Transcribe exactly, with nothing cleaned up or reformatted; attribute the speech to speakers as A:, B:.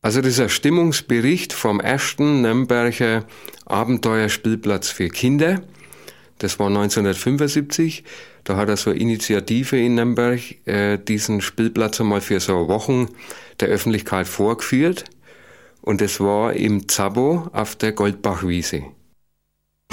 A: Also das ist ein Stimmungsbericht vom ersten Nürnberger Abenteuerspielplatz für Kinder. Das war neunzehnhundertfünfundsiebzig. Da hat er so eine Initiative in Nürnberg äh, diesen Spielplatz einmal für so Wochen der Öffentlichkeit vorgeführt. Und das war im Zabbo auf der Goldbachwiese.